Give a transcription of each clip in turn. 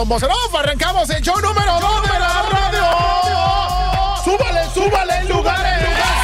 don Bocerov. Arrancamos el show número 2 de la radio. Súbale en lugares.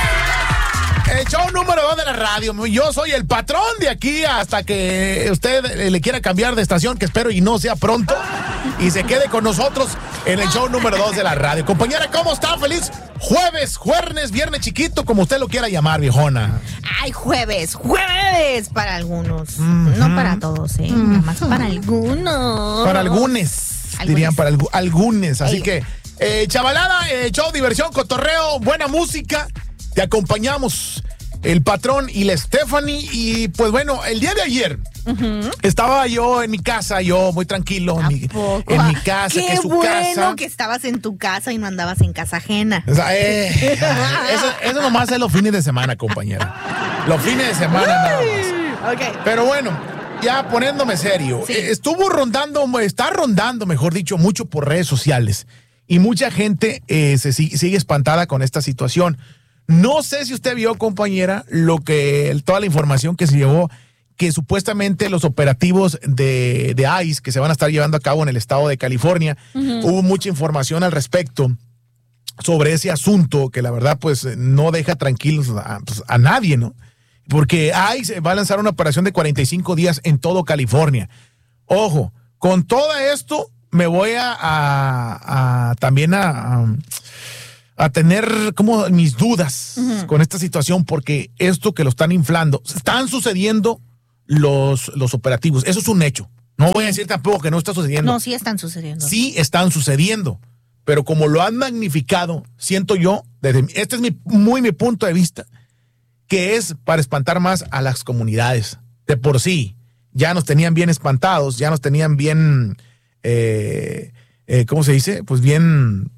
El show número 2 de la radio. Yo soy el patrón de aquí hasta que usted le quiera cambiar de estación, que espero y no sea pronto, y se quede con nosotros en el show número 2 de la radio. Compañera, ¿cómo está? Feliz jueves, viernes chiquito, como usted lo quiera llamar, viejona. Ay, jueves para algunos. No para todos, nada más para algunos. Para algunos. Dirían para algunos. Así que, chavalada, show, diversión, cotorreo, buena música. Te acompañamos el patrón y la Stephanie. Y pues bueno, el día de ayer estaba yo en mi casa, yo muy tranquilo en mi casa. Qué que es su bueno casa. que estabas en tu casa y no andabas en casa ajena. O sea, eso nomás es los fines de semana, compañera. Los fines de semana nada más. Okay. Pero bueno, ya poniéndome serio, Sí. está rondando, mejor dicho, mucho por redes sociales. Y mucha gente sigue espantada con esta situación. No sé si usted vio, compañera, toda la información que se llevó, que supuestamente los operativos de ICE que se van a estar llevando a cabo en el estado de California, hubo mucha información al respecto sobre ese asunto que la verdad pues no deja tranquilos a nadie, ¿no? Porque ICE va a lanzar una operación de 45 días en todo California. Ojo, con todo esto me voy también a tener como mis dudas con esta situación, porque esto que lo están inflando, están sucediendo los operativos. Eso es un hecho. No voy a decir tampoco que no está sucediendo. No, sí están sucediendo. Sí están sucediendo, pero como lo han magnificado, siento yo, este es mi punto de vista, que es para espantar más a las comunidades. De por sí, ya nos tenían bien espantados, ya nos tenían bien, ¿cómo se dice? Pues bien,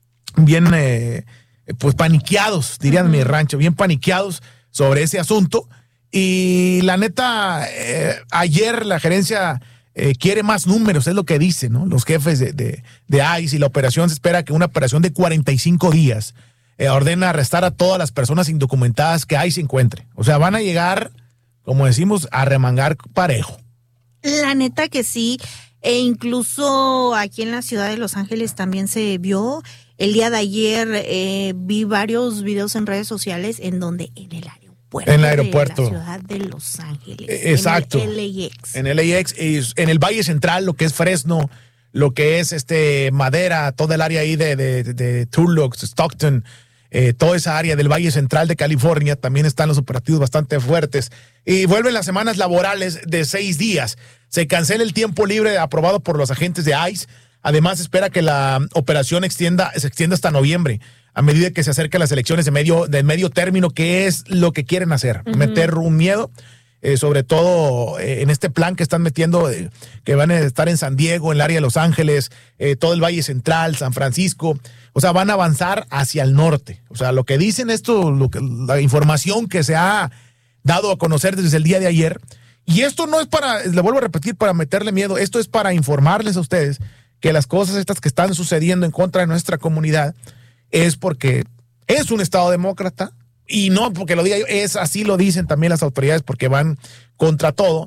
pues paniqueados, dirían en mi rancho, bien paniqueados sobre ese asunto. Y la neta, ayer la gerencia quiere más números, es lo que dicen, ¿no? Los jefes de ICE, y la operación se espera que una operación de 45 días ordena arrestar a todas las personas indocumentadas que ICE encuentre. O sea, van a llegar, como decimos, a remangar parejo. La neta que sí. E incluso aquí en la ciudad de Los Ángeles también se vio. El día de ayer vi varios videos en redes sociales en donde en el aeropuerto de la ciudad de Los Ángeles. Exacto. En el LAX. En el LAX, en el Valle Central, lo que es Fresno, lo que es Madera, toda el área ahí de Turlock, Stockton, toda esa área del Valle Central de California, también están los operativos bastante fuertes. Y vuelven las semanas laborales de 6 días. Se cancela el tiempo libre aprobado por los agentes de ICE. Además, espera que la operación se extienda hasta noviembre, a medida que se acercan las elecciones de medio término, que es lo que quieren hacer, meter un miedo, sobre todo en este plan que están metiendo, que van a estar en San Diego, en el área de Los Ángeles, todo el Valle Central, San Francisco. O sea, van a avanzar hacia el norte. O sea, lo que dicen la información que se ha dado a conocer desde el día de ayer. Y esto no es le vuelvo a repetir, para meterle miedo. Esto es para informarles a ustedes que las cosas estas que están sucediendo en contra de nuestra comunidad es porque es un estado demócrata, y no porque lo diga yo, así lo dicen también las autoridades, porque van contra todo.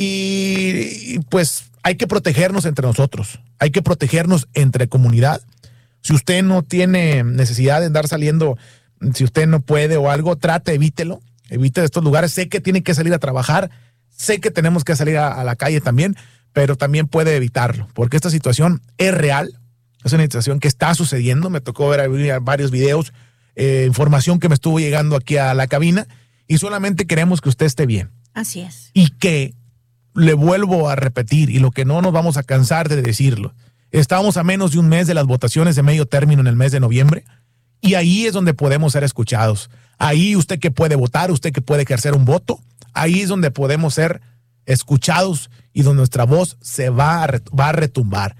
Y pues hay que protegernos entre nosotros, hay que protegernos entre comunidad. Si usted no tiene necesidad de andar saliendo, si usted no puede o algo, evite estos lugares. Sé que tiene que salir a trabajar, sé que tenemos que salir a la calle también, pero también puede evitarlo, porque esta situación es real, es una situación que está sucediendo. Me tocó ver varios videos, información que me estuvo llegando aquí a la cabina, y solamente queremos que usted esté bien. Así es. Y que, le vuelvo a repetir, y lo que no nos vamos a cansar de decirlo, estamos a menos de un mes de las votaciones de medio término en el mes de noviembre, y ahí es donde podemos ser escuchados. Ahí usted que puede votar, usted que puede ejercer un voto, ahí es donde podemos ser escuchados y donde nuestra voz se va a retumbar.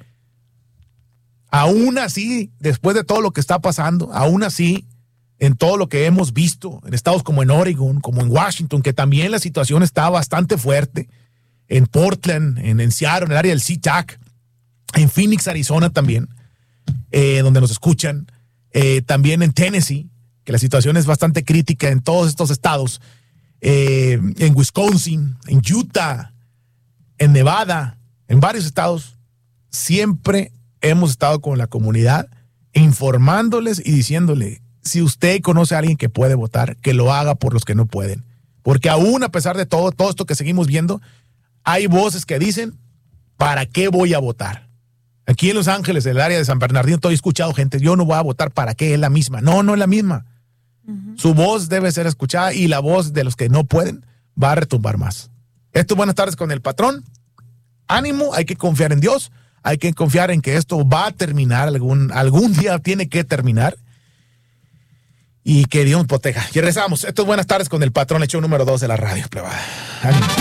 Aún así, después de todo lo que está pasando, aún así, en todo lo que hemos visto, en estados como en Oregon, como en Washington, que también la situación está bastante fuerte, en Portland, en Seattle, en el área del SeaTac, en Phoenix, Arizona también, donde nos escuchan, también en Tennessee, que la situación es bastante crítica en todos estos estados, en Wisconsin, en Utah, en Nevada, en varios estados, siempre hemos estado con la comunidad informándoles y diciéndole, si usted conoce a alguien que puede votar, que lo haga por los que no pueden. Porque aún a pesar de todo esto que seguimos viendo, hay voces que dicen, ¿para qué voy a votar? Aquí en Los Ángeles, en el área de San Bernardino, he escuchado gente, yo no voy a votar, ¿para qué? Es la misma. No, no es la misma. Su voz debe ser escuchada y la voz de los que no pueden va a retumbar más. Esto, buenas tardes con el patrón. Ánimo, hay que confiar en Dios, hay que confiar en que esto va a terminar, algún día tiene que terminar y que Dios nos proteja. Y regresamos. Esto es buenas tardes con el patrón, el show número 2 de la radio. Ánimo.